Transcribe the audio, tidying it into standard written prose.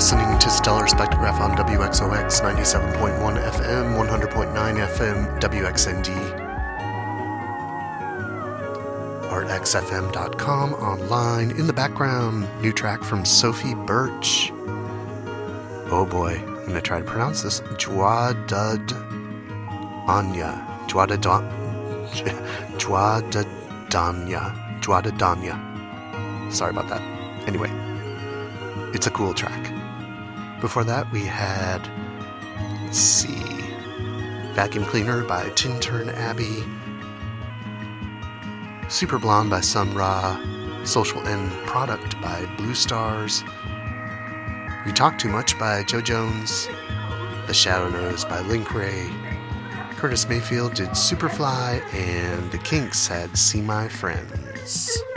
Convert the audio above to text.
listening to Stellar Spectrograph on WXOX 97.1 FM, 100.9 FM, WXND, artxfm.com, online. In the background, new track from Sophie Birch. Oh boy, I'm going to try to pronounce this. Juadadanya. Sorry about that. Anyway, it's a cool track. Before that, we had, let's see, Vacuum Cleaner by Tintern Abbey, Super Blonde by Sun Ra, Social End Product by Blue Stars, You Talk Too Much by Joe Jones, The Shadow Knows by Link Ray, Curtis Mayfield did Superfly, and The Kinks had See My Friends.